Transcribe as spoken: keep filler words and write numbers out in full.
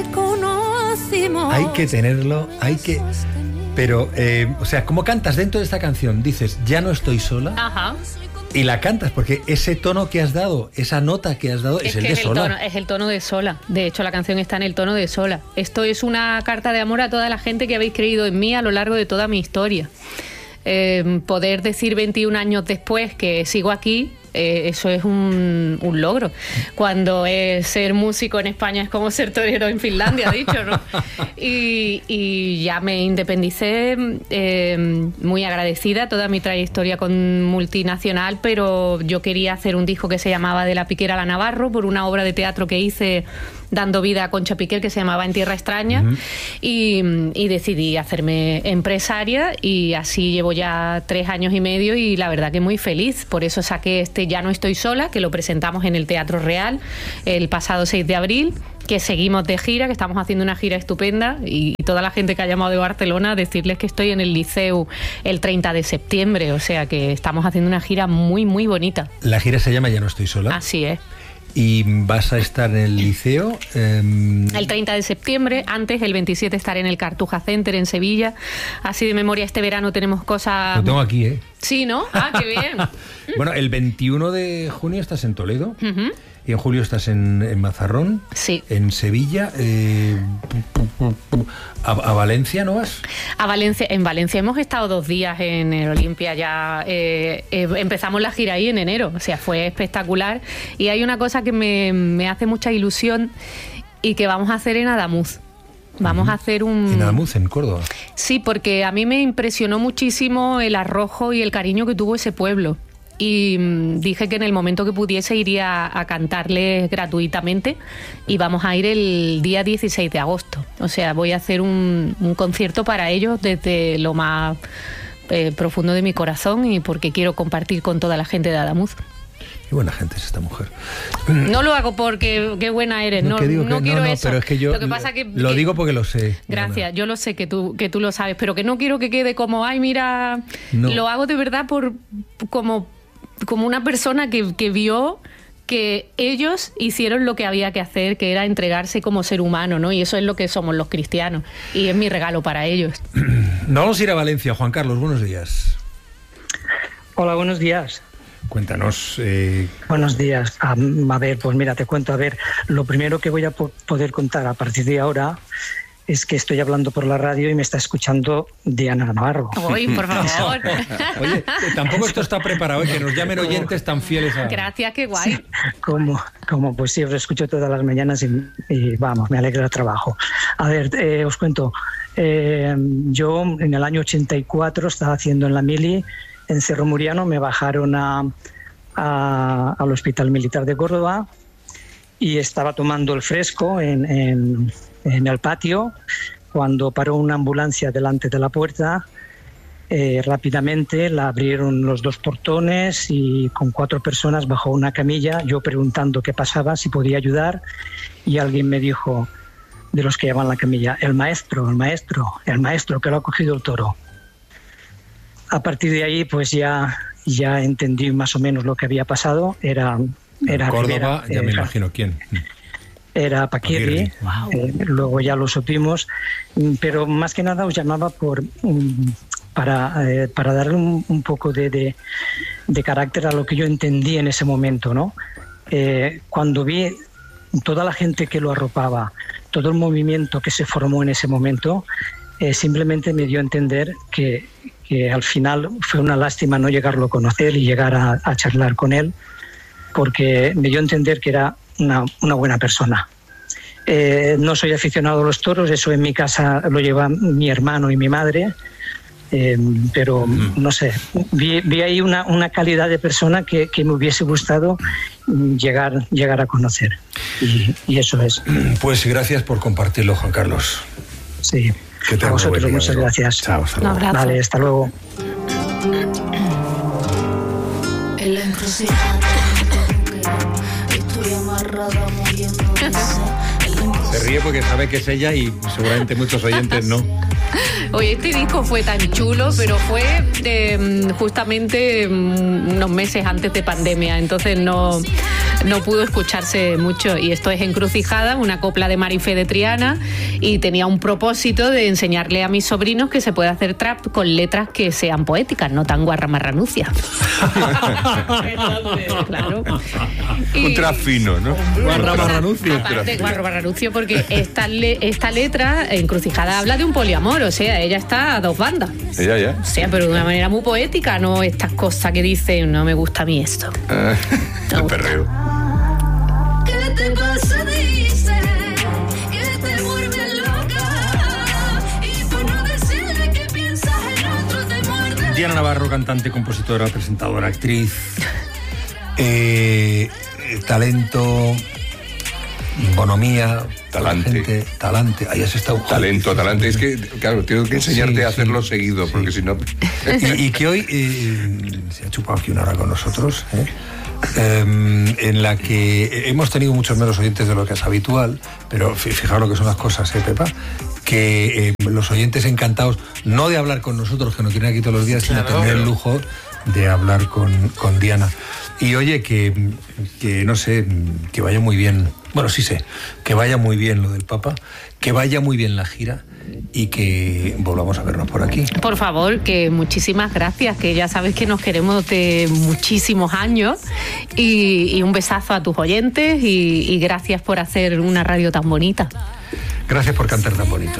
Hay que tenerlo, hay que... Pero, eh, o sea, ¿cómo cantas dentro de esta canción? Dices, ya no estoy sola. Ajá. Y la cantas, porque ese tono que has dado, esa nota que has dado, es, es el que de es el sola. Tono, es el tono de sola. De hecho, la canción está en el tono de sola. Esto es una carta de amor a toda la gente que habéis creído en mí a lo largo de toda mi historia. Eh, poder decir veintiún años después que sigo aquí, eh, eso es un, un logro. Cuando eh, ser músico en España es como ser torero en Finlandia, dicho, ¿no? Y, y ya me independicé, eh, muy agradecida toda mi trayectoria con multinacional, pero yo quería hacer un disco que se llamaba De la Piquera a la Navarro, por una obra de teatro que hice dando vida a Concha Piquer, que se llamaba En Tierra Extraña, uh-huh. y, y decidí hacerme empresaria, y así llevo ya tres años y medio, y la verdad que muy feliz. Por eso saqué este Ya no estoy sola, que lo presentamos en el Teatro Real el pasado seis de abril, que seguimos de gira, que estamos haciendo una gira estupenda, y toda la gente que ha llamado de Barcelona, decirles que estoy en el Liceu el treinta de septiembre, o sea que estamos haciendo una gira muy, muy bonita. La gira se llama Ya no estoy sola. Así es. ¿Y vas a estar en el Liceo? Eh... El treinta de septiembre, antes el veintisiete estaré en el Cartuja Center en Sevilla. Así de memoria, este verano tenemos cosas... Lo tengo aquí, ¿eh? Sí, ¿no? Ah, qué bien. Bueno, el veintiuno de junio estás en Toledo, uh-huh. y en julio estás en, en Mazarrón, sí. En Sevilla, eh, a, a Valencia, ¿no vas? A Valencia, en Valencia hemos estado dos días en el Olimpia ya, eh, eh, empezamos la gira ahí en enero, o sea, fue espectacular, y hay una cosa que me, me hace mucha ilusión y que vamos a hacer en Adamuz. Vamos uh-huh. a hacer un... En Adamuz, en Córdoba. Sí, porque a mí me impresionó muchísimo el arrojo y el cariño que tuvo ese pueblo. Y dije que en el momento que pudiese iría a cantarles gratuitamente, y vamos a ir el día dieciséis de agosto. O sea, voy a hacer un, un concierto para ellos desde lo más eh, profundo de mi corazón, y porque quiero compartir con toda la gente de Adamuz. Qué buena gente es esta mujer. No lo hago porque qué buena eres, no, no, que no que, quiero no, no, eso. Pero es que yo lo que pasa que, lo que, digo porque lo sé. Gracias, no, no. yo lo sé que tú, que tú lo sabes, pero que no quiero que quede como, ay, mira, no. Lo hago de verdad por como, como una persona que, que vio que ellos hicieron lo que había que hacer, que era entregarse como ser humano, ¿no? Y eso es lo que somos los cristianos, y es mi regalo para ellos. No vamos a ir a Valencia. Juan Carlos, buenos días. Hola, buenos días. Cuéntanos. Eh... Buenos días. A, a ver, pues mira, te cuento. A ver, lo primero que voy a po- poder contar a partir de ahora es que estoy hablando por la radio y me está escuchando Diana Navarro. Uy, por favor. Oye, tampoco esto está preparado, ¿eh? Que nos llamen oyentes tan fieles a... Gracias, qué guay. Sí, como, como pues sí, os escucho todas las mañanas y, y vamos, me alegra el trabajo. A ver, eh, os cuento. Eh, yo en el año ochenta y cuatro estaba haciendo en la mili en Cerro Muriano, me bajaron a, a, al Hospital Militar de Córdoba y estaba tomando el fresco en, en, en el patio cuando paró una ambulancia delante de la puerta. Eh, rápidamente la abrieron los dos portones y con cuatro personas bajó una camilla, yo preguntando qué pasaba, si podía ayudar, y alguien me dijo, de los que llevan la camilla, el maestro, el maestro, el maestro que lo ha cogido el toro. A partir de ahí, pues ya, ya entendí más o menos lo que había pasado. Era, era Córdoba, Rivera, ya eh, me imagino quién. Era Paquirri. Wow. Eh, luego ya lo supimos. Pero más que nada os llamaba por para, eh, para darle un, un poco de, de, de carácter a lo que yo entendí en ese momento, ¿no? Eh, cuando vi toda la gente que lo arropaba, todo el movimiento que se formó en ese momento, eh, simplemente me dio a entender que que al final fue una lástima no llegarlo a conocer y llegar a, a charlar con él, porque me dio a entender que era una, una buena persona. Eh, no soy aficionado a los toros, eso en mi casa lo lleva mi hermano y mi madre, eh, pero mm. no sé, vi, vi ahí una, una calidad de persona que, que me hubiese gustado llegar, llegar a conocer, y, y eso es. Pues gracias por compartirlo, Juan Carlos. Sí. Que te a vosotros día, muchas amigo. Gracias. Chao, hasta luego. No, vale, hasta luego. En la encrucijada estoy amarrada moviendo. Se ríe porque sabe que es ella y seguramente muchos oyentes no. Oye, este disco fue tan chulo, pero fue eh, justamente unos meses antes de pandemia, entonces no, no pudo escucharse mucho. Y esto es Encrucijada, una copla de Marifé de Triana, y tenía un propósito de enseñarle a mis sobrinos que se puede hacer trap con letras que sean poéticas, no tan guarramarranucias. Claro. Y, un trap fino, ¿no? Guarramarranucio. Aparte, guarramarranucio, porque esta, le, esta letra, Encrucijada, habla de un poliamor, o sea, ella está a dos bandas. Ella ya. O sea, pero de una manera muy poética, no estas cosas que dicen, no me gusta a mí esto. Uh, el perreo. ¿Qué te pasa? Dice que te vuelve loca y por no decirle que piensas en otro te muerde. Diana Navarro, cantante, compositora, presentadora, actriz, eh, talento, bonomía, talante, gente, talante. Ahí has estado. Talento, talante. Es que, claro, tengo que enseñarte sí, a hacerlo sí, seguido, sí. Porque si no. Y, y que hoy eh, se ha chupado aquí una hora con nosotros, ¿eh? Eh, en la que hemos tenido muchos menos oyentes de lo que es habitual, pero fijaos lo que son las cosas, ¿eh, Pepa? Que eh, los oyentes encantados, no de hablar con nosotros, que nos tienen aquí todos los días, claro, sino tener el lujo de hablar con, con Diana. Y oye, que, que no sé, que vaya muy bien, bueno, sí sé, que vaya muy bien lo del Papa, que vaya muy bien la gira y que volvamos a vernos por aquí. Por favor, que muchísimas gracias, que ya sabes que nos queremos de muchísimos años, y, y un besazo a tus oyentes y, y gracias por hacer una radio tan bonita. Gracias por cantar tan bonito.